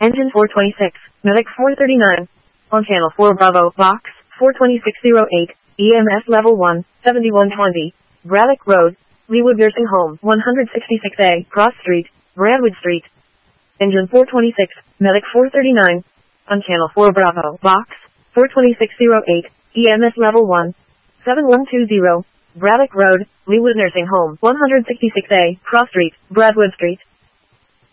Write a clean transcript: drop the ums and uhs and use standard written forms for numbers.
Engine 426, Medic 439. On channel 4 Bravo, box 42608, EMS level 1, 7120, Braddock Road, Leawood Nursing Home, 166A, Cross Street, Brandwood Street. Engine 426, Medic 439. On channel 4 Bravo, box 42608, EMS level 1, 7120, Braddock Road, Leawood Nursing Home, 166A, Cross Street, Brandwood Street.